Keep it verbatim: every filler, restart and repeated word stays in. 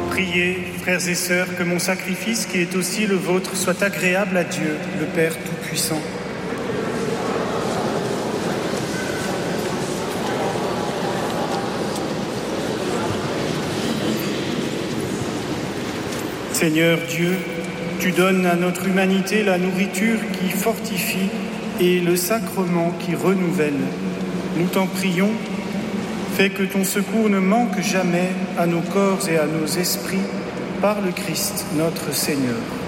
Priez, frères et sœurs, que mon sacrifice, qui est aussi le vôtre, soit agréable à Dieu, le Père Tout-Puissant. Seigneur Dieu, tu donnes à notre humanité la nourriture qui fortifie et le sacrement qui renouvelle. Nous t'en prions, fais que ton secours ne manque jamais à nos corps et à nos esprits par le Christ notre Seigneur.